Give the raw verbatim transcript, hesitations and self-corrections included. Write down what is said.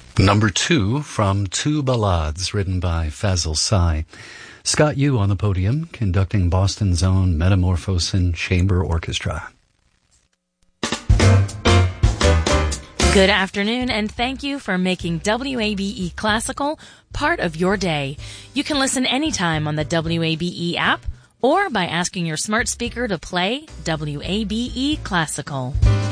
Number two from Two Ballades, written by Fazil Say. Scott Yu on the podium, conducting Boston's own Metamorphosin Chamber Orchestra. Good afternoon, and thank you for making W A B E Classical part of your day. You can listen anytime on the W A B E app or by asking your smart speaker to play W A B E Classical.